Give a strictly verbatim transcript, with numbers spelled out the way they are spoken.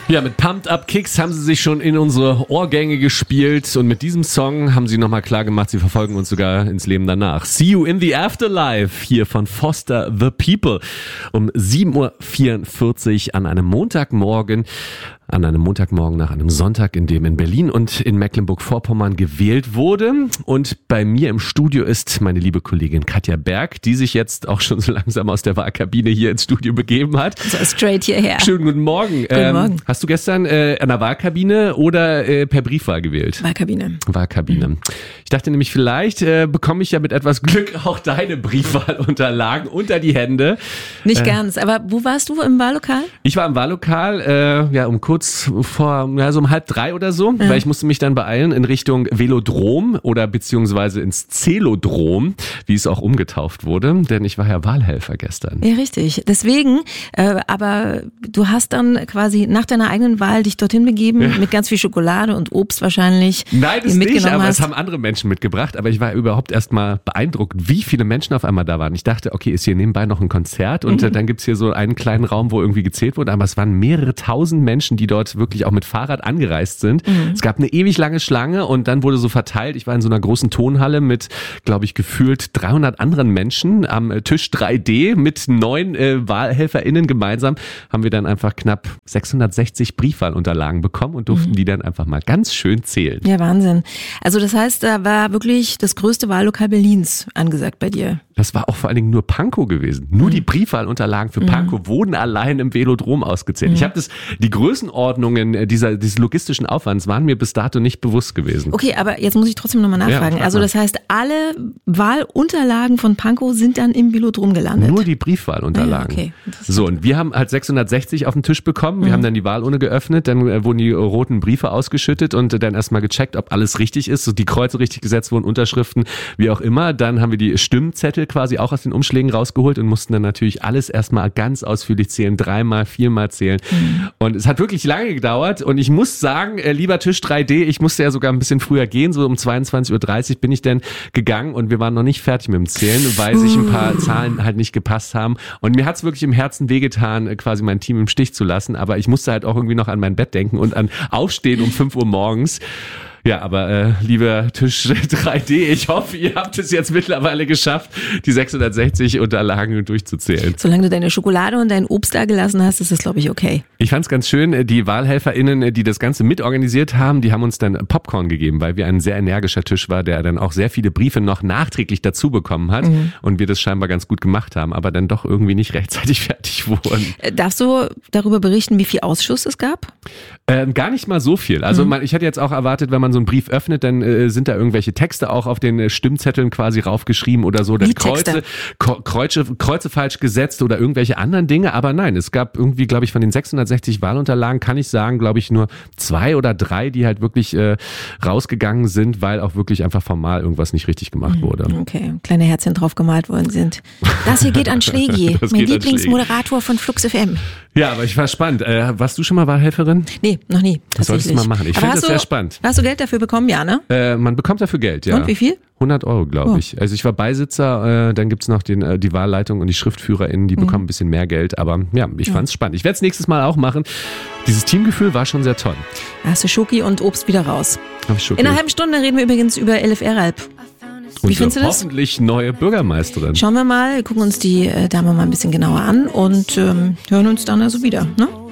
Ja, mit Pumped Up Kicks haben sie sich schon in unsere Ohrgänge gespielt und mit diesem Song haben sie nochmal klar gemacht, sie verfolgen uns sogar ins Leben danach. See You in the Afterlife hier von Foster the People um sieben Uhr vierundvierzig an einem Montagmorgen. An einem Montagmorgen nach einem Sonntag, in dem in Berlin und in Mecklenburg-Vorpommern gewählt wurde. Und bei mir im Studio ist meine liebe Kollegin Katja Berg, die sich jetzt auch schon so langsam aus der Wahlkabine hier ins Studio begeben hat. So straight hierher. Schönen guten Morgen. Guten ähm, Morgen. Hast du gestern äh, an der Wahlkabine oder äh, per Briefwahl gewählt? Wahlkabine. Wahlkabine. Mhm. Ich dachte nämlich, vielleicht äh, bekomme ich ja mit etwas Glück auch deine Briefwahlunterlagen unter die Hände. Nicht äh, ganz, aber wo warst du im Wahllokal? Ich war im Wahllokal, äh, ja, um kurz vor, ja, so um halb drei oder so, ja. Weil ich musste mich dann beeilen in Richtung Velodrom oder beziehungsweise ins Zelodrom, wie es auch umgetauft wurde, denn ich war ja Wahlhelfer gestern. Ja, richtig. Deswegen, äh, aber du hast dann quasi nach deiner eigenen Wahl dich dorthin begeben, ja. Mit ganz viel Schokolade und Obst wahrscheinlich. Nein, das nicht, aber hast. Es haben andere Menschen mitgebracht, aber ich war überhaupt erst mal beeindruckt, wie viele Menschen auf einmal da waren. Ich dachte, okay, ist hier nebenbei noch ein Konzert und mhm. dann gibt's hier so einen kleinen Raum, wo irgendwie gezählt wurde, aber es waren mehrere tausend Menschen, die dort wirklich auch mit Fahrrad angereist sind. Mhm. Es gab eine ewig lange Schlange und dann wurde so verteilt. Ich war in so einer großen Tonhalle mit, glaube ich, gefühlt dreihundert anderen Menschen am Tisch drei D mit neun äh, WahlhelferInnen gemeinsam haben wir dann einfach knapp sechshundertsechzig Briefwahlunterlagen bekommen und durften mhm. die dann einfach mal ganz schön zählen. Ja, Wahnsinn. Also das heißt, da war wirklich das größte Wahllokal Berlins angesagt bei dir. Das war auch vor allen Dingen nur Pankow gewesen. Nur mhm. die Briefwahlunterlagen für Pankow mhm. wurden allein im Velodrom ausgezählt. Mhm. Ich habe das, die Größenordnungen dieser, dieses logistischen Aufwands waren mir bis dato nicht bewusst gewesen. Okay, aber jetzt muss ich trotzdem nochmal nachfragen. Ja, also das heißt, alle Wahlunterlagen von Pankow sind dann im Velodrom gelandet? Nur die Briefwahlunterlagen. Ah, ja, okay. So, und wir haben halt sechshundertsechzig auf den Tisch bekommen. Wir mhm. haben dann die Wahlurne geöffnet, dann äh, wurden die roten Briefe ausgeschüttet und äh, dann erstmal gecheckt, ob alles richtig ist, so die Kreuze richtig gesetzt wurden, Unterschriften, wie auch immer. Dann haben wir die Stimmzettel quasi auch aus den Umschlägen rausgeholt und mussten dann natürlich alles erstmal ganz ausführlich zählen, dreimal, viermal zählen. Mhm. Und es hat wirklich lange gedauert und ich muss sagen, äh, lieber Tisch drei D, ich musste ja sogar ein bisschen früher gehen, so um zweiundzwanzig Uhr dreißig bin ich dann gegangen und wir waren noch nicht fertig mit dem Zählen, weil sich ein paar Zahlen halt nicht gepasst haben und mir hat es wirklich im Herzen wehgetan, quasi mein Team im Stich zu lassen, aber ich musste halt auch irgendwie noch an mein Bett denken und an Aufstehen um fünf Uhr morgens. Ja, aber äh, lieber Tisch drei D, ich hoffe, ihr habt es jetzt mittlerweile geschafft, die sechshundertsechzig Unterlagen durchzuzählen. Solange du deine Schokolade und dein Obst da gelassen hast, ist das, glaube ich, okay. Ich fand's ganz schön, die WahlhelferInnen, die das Ganze mitorganisiert haben, die haben uns dann Popcorn gegeben, weil wir ein sehr energischer Tisch war, der dann auch sehr viele Briefe noch nachträglich dazu bekommen hat mhm. und wir das scheinbar ganz gut gemacht haben, aber dann doch irgendwie nicht rechtzeitig fertig wurden. Darfst du darüber berichten, wie viel Ausschuss es gab? Ähm, gar nicht mal so viel. Also mhm. man, ich hätte jetzt auch erwartet, wenn man so einen Brief öffnet, dann äh, sind da irgendwelche Texte auch auf den äh, Stimmzetteln quasi raufgeschrieben oder so. Dann Kreuze, Kreuze, Kreuze falsch gesetzt oder irgendwelche anderen Dinge. Aber nein, es gab irgendwie, glaube ich, von den sechshundertsechzig Wahlunterlagen, kann ich sagen, glaube ich, nur zwei oder drei, die halt wirklich äh, rausgegangen sind, weil auch wirklich einfach formal irgendwas nicht richtig gemacht wurde. Okay, kleine Herzchen drauf gemalt worden sind. Das hier geht an Schlägi, mein Lieblingsmoderator von Flux F M. Ja, aber ich war spannend. Äh, warst du schon mal Wahlhelferin? Nee, noch nie. Das solltest du mal machen. Ich finde das sehr spannend. Hast du Geld dafür bekommen? Ja, ne? Äh, man bekommt dafür Geld, ja. Und wie viel? hundert Euro, glaube oh. ich. Also ich war Beisitzer, äh, dann gibt's noch den, äh, die Wahlleitung und die SchriftführerInnen, die mhm. bekommen ein bisschen mehr Geld. Aber ja, ich fand's ja. spannend. Ich werde es nächstes Mal auch machen. Dieses Teamgefühl war schon sehr toll. Da hast du Schoki und Obst wieder raus. In einer halben Stunde reden wir übrigens über Elif Eralp. Wie findest du das? Hoffentlich neue Bürgermeisterin. Schauen wir mal, gucken uns die äh, Dame mal ein bisschen genauer an und ähm, hören uns dann also wieder, ne?